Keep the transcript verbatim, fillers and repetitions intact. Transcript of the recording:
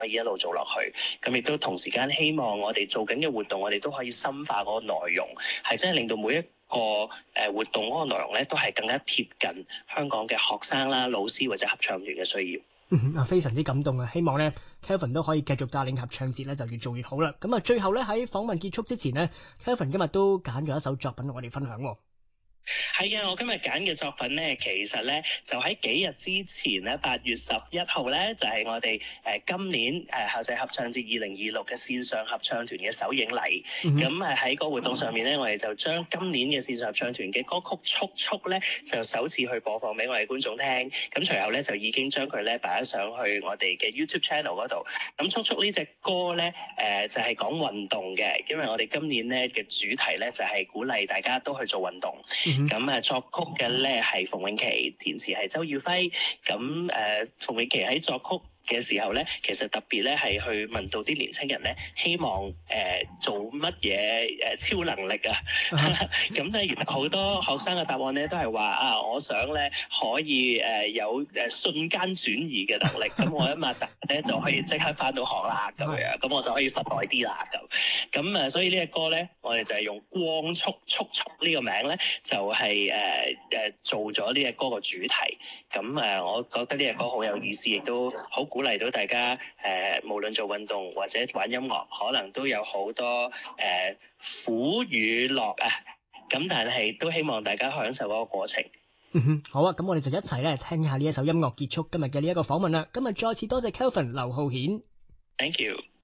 可以一路做落去，咁亦都同時間希望我哋做緊嘅活動，我哋都可以深化嗰個內容，係真係令到每一個誒活動嗰個內容咧，都係更加貼近香港嘅學生啦、老師或者合唱團嘅需要。 嗯啊，非常之感動啊！希望咧 Kelvin 都可以繼續帶領合唱節咧，就越做越好啦。咁啊，最後咧喺訪問結束之前咧 Kelvin 今日都揀咗一首作品同我哋分享喎。 係啊，我今日揀嘅作品咧，其實咧就喺幾日之前咧，八月十一號咧，就係、是、我哋誒、呃、今年誒、呃、校際合唱節二零二六嘅線上合唱團嘅首映禮。咁誒喺個活動上面咧，我哋就將今年嘅線上合唱團嘅歌曲速速咧，就首次去播放俾我哋觀眾聽。咁隨後咧就已經將佢咧擺咗上去我哋嘅 YouTube channel 嗰度。咁速速呢隻歌咧，誒、呃、就係、是、講運動嘅，因為我哋今年咧嘅主題咧就係、是、鼓勵大家都去做運動。咁啊，作曲嘅咧係馮詠琪，填詞係周耀輝。咁誒、呃，馮詠琪喺作曲嘅時候咧，其實特別咧係去問到啲年青人咧，希望誒、呃、做乜嘢誒超能力啊？咁咧，原來好多學生嘅答案咧都係話啊，我想咧可以誒、呃、有誒瞬間轉移嘅能力，咁我一擘大咧就可以即刻返到學啦，咁樣，咁我就可以瞓耐啲啦，咁，咁啊，所以呢隻歌咧，我哋就係用光速速速呢個名咧，就係誒誒做咗呢隻歌個主題。咁誒、呃，我覺得呢隻歌好有意思，亦都好鼓勵到大家誒、呃，無論做運動或者玩音樂，可能都有好多誒、呃、苦與樂啊。咁但係都希望大家享受嗰個過程。 嗯哼，好啊，咁我哋就一齊咧聽下呢一首音樂結束今日嘅呢一個訪問啦。今日再次多謝 Kelvin 劉浩顯。 Thank you。